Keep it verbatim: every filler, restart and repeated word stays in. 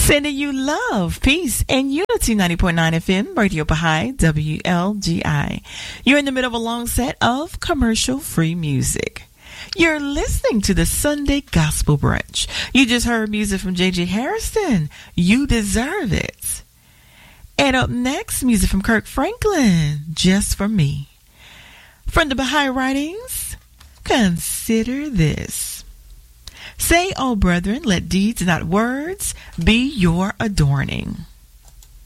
Sending you love, peace, and unity. ninety point nine F M, Radio Baha'i, W L G I. You're in the middle of a long set of commercial-free music. You're listening to the Sunday Gospel Brunch. You just heard music from J J Harrison. You Deserve It. And up next, music from Kirk Franklin, Just for Me. From the Baha'i Writings, consider this. Say, O brethren, let deeds, not words, be your adorning.